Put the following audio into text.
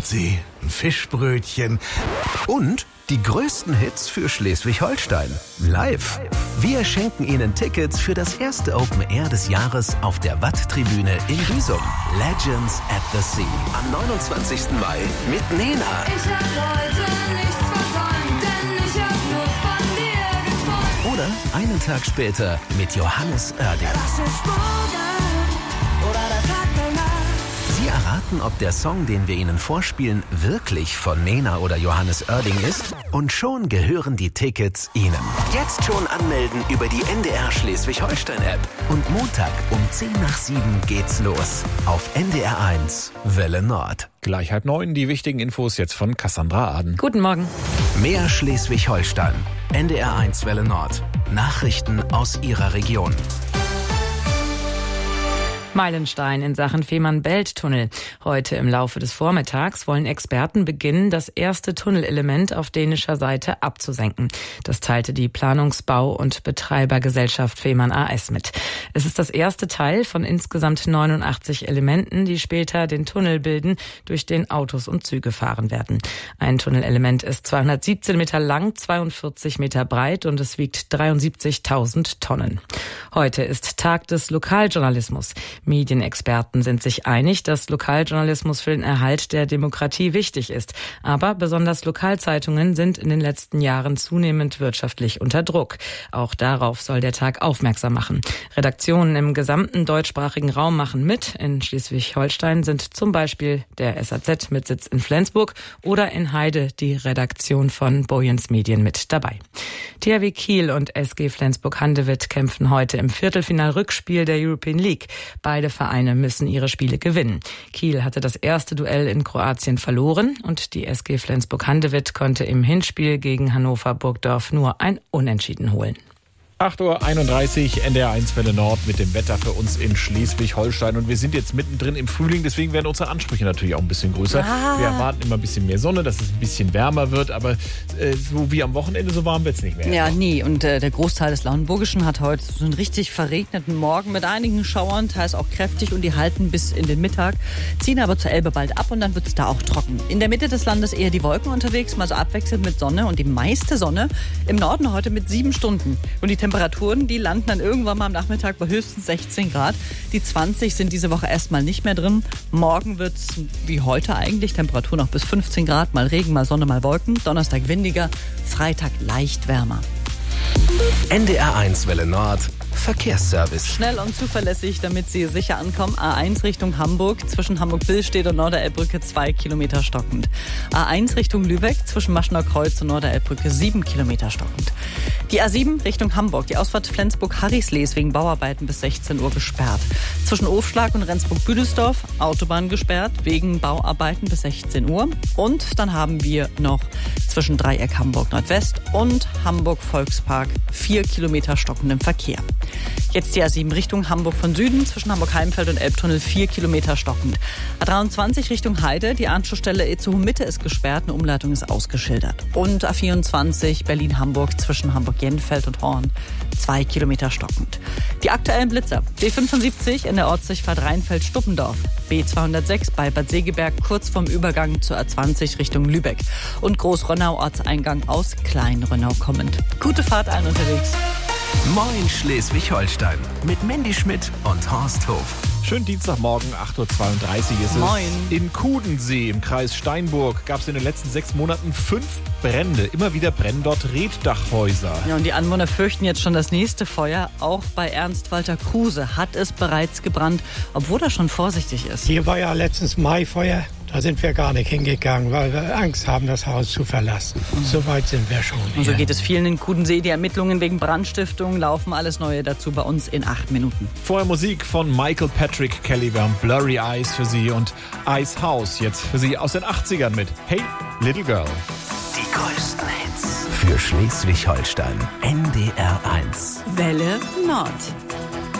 Nordsee, ein Fischbrötchen und die größten Hits für Schleswig-Holstein. Live. Wir schenken Ihnen Tickets für das erste Open Air des Jahres auf der Watt-Tribüne in Büsum. Legends at the Sea. Am 29. Mai mit Nena. Ich hab heute nichts versäumt, denn ich hab nur von dir geträumt. Oder einen Tag später mit Johannes Oerding. Sie erraten, ob der Song, den wir Ihnen vorspielen, wirklich von Nena oder Johannes Oerding ist. Und schon gehören die Tickets Ihnen. Jetzt schon anmelden über die NDR Schleswig-Holstein-App. Und Montag um 6:10 geht's los. Auf NDR1 Welle Nord. Gleich 8:30, die wichtigen Infos jetzt von Cassandra Aden. Guten Morgen. Mehr Schleswig-Holstein. NDR1 Welle Nord. Nachrichten aus Ihrer Region. Meilenstein in Sachen Fehmarn-Belt-Tunnel. Heute im Laufe des Vormittags wollen Experten beginnen, das erste Tunnelelement auf dänischer Seite abzusenken. Das teilte die Planungsbau- und Betreibergesellschaft Fehmarn AS mit. Es ist das erste Teil von insgesamt 89 Elementen, die später den Tunnel bilden, durch den Autos und Züge fahren werden. Ein Tunnelelement ist 217 Meter lang, 42 Meter breit und es wiegt 73.000 Tonnen. Heute ist Tag des Lokaljournalismus. Medienexperten sind sich einig, dass Lokaljournalismus für den Erhalt der Demokratie wichtig ist. Aber besonders Lokalzeitungen sind in den letzten Jahren zunehmend wirtschaftlich unter Druck. Auch darauf soll der Tag aufmerksam machen. Redaktionen im gesamten deutschsprachigen Raum machen mit. In Schleswig-Holstein sind zum Beispiel der SAZ mit Sitz in Flensburg oder in Heide die Redaktion von Boyens Medien mit dabei. THW Kiel und SG Flensburg-Handewitt kämpfen heute im Viertelfinal-Rückspiel der European League. Beide Vereine müssen ihre Spiele gewinnen. Kiel hatte das erste Duell in Kroatien verloren und die SG Flensburg-Handewitt konnte im Hinspiel gegen Hannover Burgdorf nur ein Unentschieden holen. 8:31 Uhr, NDR1 Welle Nord mit dem Wetter für uns in Schleswig-Holstein. Und wir sind jetzt mittendrin im Frühling, deswegen werden unsere Ansprüche natürlich auch ein bisschen größer. Wir erwarten immer ein bisschen mehr Sonne, dass es ein bisschen wärmer wird, aber so wie am Wochenende, so warm wird es nicht mehr. Ja, nie. Und der Großteil des Lauenburgischen hat heute so einen richtig verregneten Morgen mit einigen Schauern, teils auch kräftig, und die halten bis in den Mittag, ziehen aber zur Elbe bald ab und dann wird es da auch trocken. In der Mitte des Landes eher die Wolken unterwegs, mal so abwechselnd mit Sonne und die meiste Sonne im Norden heute mit 7 Stunden. Und die Temperaturen, die landen dann irgendwann mal am Nachmittag bei höchstens 16 Grad. Die 20 sind diese Woche erstmal nicht mehr drin. Morgen wird es wie heute eigentlich, Temperaturen noch bis 15 Grad, mal Regen, mal Sonne, mal Wolken. Donnerstag windiger, Freitag leicht wärmer. NDR1 Welle Nord. Verkehrsservice. Schnell und zuverlässig, damit Sie sicher ankommen. A1 Richtung Hamburg, zwischen Hamburg-Billstedt und Norderelbbrücke 2 Kilometer stockend. A1 Richtung Lübeck, zwischen Maschener Kreuz und Norderelbbrücke 7 Kilometer stockend. Die A7 Richtung Hamburg, die Ausfahrt Flensburg-Harrislees wegen Bauarbeiten bis 16 Uhr gesperrt. Zwischen Ofschlag und Rendsburg-Büdelsdorf, Autobahn gesperrt, wegen Bauarbeiten bis 16 Uhr. Und dann haben wir noch zwischen Dreieck Hamburg Nordwest und Hamburg Volkspark 4 Kilometer stockendem Verkehr. Jetzt die A7 Richtung Hamburg von Süden, zwischen Hamburg-Heimfeld und Elbtunnel 4 Kilometer stockend. A23 Richtung Heide, die Anschlussstelle Itzehoe-Mitte ist gesperrt, eine Umleitung ist ausgeschildert. Und A24 Berlin-Hamburg zwischen Hamburg-Jenfeld und Horn 2 Kilometer stockend. Die aktuellen Blitzer: B75 in der Ortsdurchfahrt Rheinfeld-Stuppendorf, B206 bei Bad Segeberg kurz vorm Übergang zur A20 Richtung Lübeck und Großrönnau Ortseingang aus Klein-Rönnau kommend. Gute Fahrt allen unterwegs. Moin Schleswig-Holstein mit Mandy Schmidt und Horst Hof. Schönen Dienstagmorgen, 8:32 Uhr ist es. Moin. In Kudensee im Kreis Steinburg gab es in den letzten 6 Monaten 5 Brände. Immer wieder brennen dort Reetdachhäuser. Ja, und die Anwohner fürchten jetzt schon das nächste Feuer. Auch bei Ernst Walter Kruse hat es bereits gebrannt, obwohl er schon vorsichtig ist. Hier war ja letztens Maifeuer. Da sind wir gar nicht hingegangen, weil wir Angst haben, das Haus zu verlassen. So weit sind wir schon. Und so geht es vielen in Kudensee. Die Ermittlungen wegen Brandstiftung laufen. Alles Neue dazu bei uns in 8 Minuten. Vorher Musik von Michael Patrick Kelly. Wir haben Blurry Eyes für Sie und Ice House jetzt für Sie aus den 80ern mit Hey Little Girl. Die größten Hits für Schleswig-Holstein. NDR1. Welle Nord.